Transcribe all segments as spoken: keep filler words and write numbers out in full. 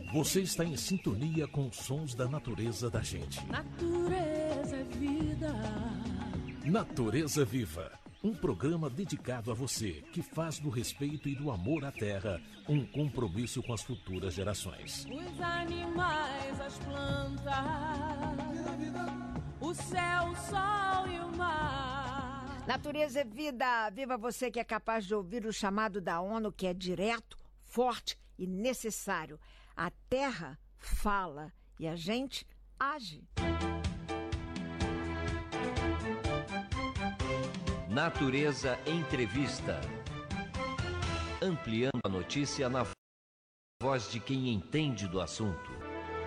Você está em sintonia com os sons da natureza da gente. Natureza é vida. Natureza Viva, um programa dedicado a você que faz do respeito e do amor à terra um compromisso com as futuras gerações. Os animais, as plantas, o céu, o sol e o mar. Natureza é vida. Viva você que é capaz de ouvir o chamado da ONU, que é direto, forte e necessário. A terra fala e a gente age. Natureza Entrevista. Ampliando a notícia na voz de quem entende do assunto.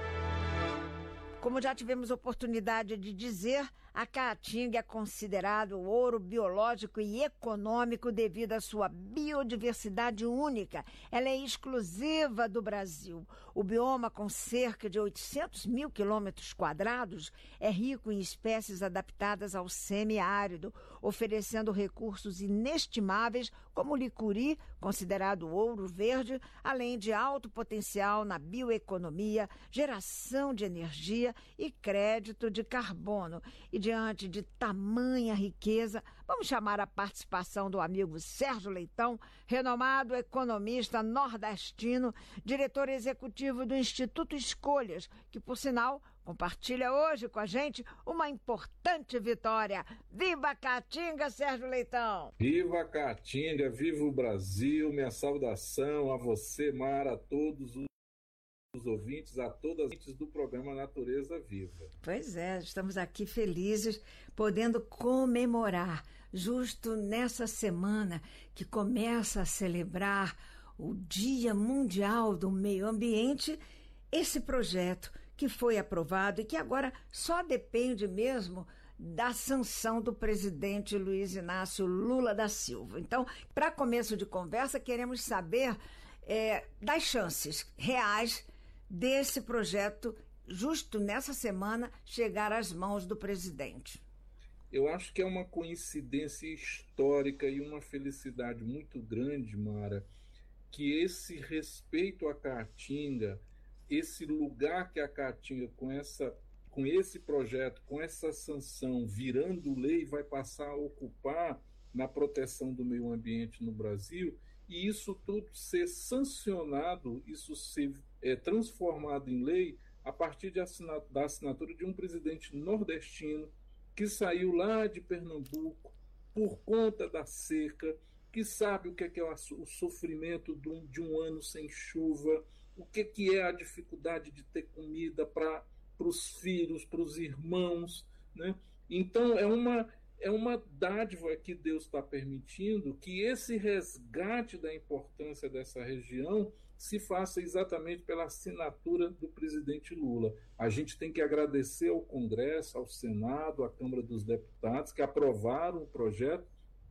Como já tivemos oportunidade de dizer, a caatinga é considerado ouro biológico e econômico devido à sua biodiversidade única. Ela é exclusiva do Brasil. O bioma, com cerca de oitocentos mil quilômetros quadrados, é rico em espécies adaptadas ao semiárido, oferecendo recursos inestimáveis como o licuri, considerado ouro verde, além de alto potencial na bioeconomia, geração de energia e crédito de carbono. E diante de tamanha riqueza, vamos chamar a participação do amigo Sérgio Leitão, renomado economista nordestino, diretor executivo do Instituto Escolhas, que, por sinal, compartilha hoje com a gente uma importante vitória. Viva a Caatinga, Sérgio Leitão! Viva a Caatinga, viva o Brasil, minha saudação a você, Mara, a todos os os ouvintes, a todas as ouvintes do programa Natureza Viva. Pois é, estamos aqui felizes, podendo comemorar, justo nessa semana que começa a celebrar o Dia Mundial do Meio Ambiente, esse projeto que foi aprovado e que agora só depende mesmo da sanção do presidente Luiz Inácio Lula da Silva. Então, para começo de conversa, queremos saber é, das chances reais desse projeto, justo nessa semana, chegar às mãos do presidente. Eu acho que é uma coincidência histórica e uma felicidade muito grande, Mara, que esse respeito à Caatinga, esse lugar que a Caatinga, com, essa, com esse projeto, com essa sanção, virando lei, vai passar a ocupar na proteção do meio ambiente no Brasil, e isso tudo ser sancionado, isso ser é, transformado em lei a partir de assina, da assinatura de um presidente nordestino que saiu lá de Pernambuco por conta da seca, que sabe o que é, que é o sofrimento de um, de um ano sem chuva, o que, que é a dificuldade de ter comida para os filhos, para os irmãos, né? Então é uma... É uma dádiva que Deus está permitindo que esse resgate da importância dessa região se faça exatamente pela assinatura do presidente Lula. A gente tem que agradecer ao Congresso, ao Senado, à Câmara dos Deputados, que aprovaram o projeto,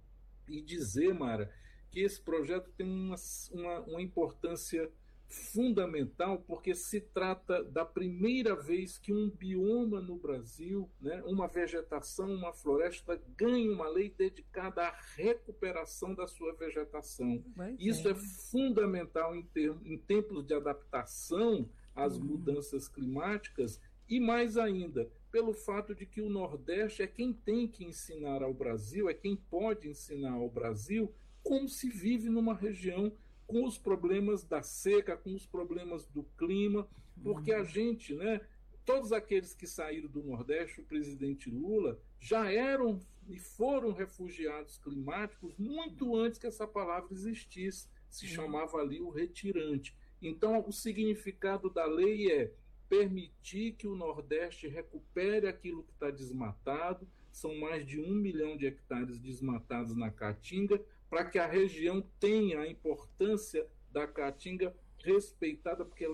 e dizer, Mara, que esse projeto tem uma, uma, uma importância fundamental, porque se trata da primeira vez que um bioma no Brasil, né, uma vegetação, uma floresta, ganha uma lei dedicada à recuperação da sua vegetação. Mas Isso é, é fundamental em, ter, em tempos de adaptação às uhum. mudanças climáticas, e mais ainda, pelo fato de que o Nordeste é quem tem que ensinar ao Brasil, é quem pode ensinar ao Brasil como se vive numa região com os problemas da seca, com os problemas do clima, porque a gente, né, todos aqueles que saíram do Nordeste, o presidente Lula, já eram e foram refugiados climáticos muito antes que essa palavra existisse, se chamava ali o retirante. Então, o significado da lei é permitir que o Nordeste recupere aquilo que está desmatado, são mais de um milhão de hectares desmatados na Caatinga, para que a região tenha a importância da Caatinga respeitada, porque ela